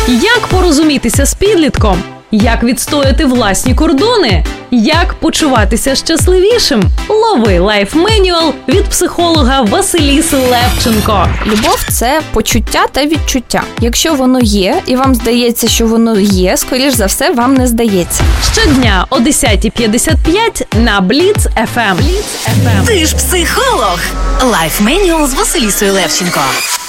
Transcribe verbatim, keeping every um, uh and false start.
Як порозумітися з підлітком? Як відстояти власні кордони? Як почуватися щасливішим? Лови лайф-менюал від психолога Василіси Левченко. Любов – це почуття та відчуття. Якщо воно є, і вам здається, що воно є, скоріш за все, вам не здається. Щодня о десята п'ятдесят п'ять на Бліц еф ем. Ти ж психолог. Лайф-менюал з Василісою Левченко.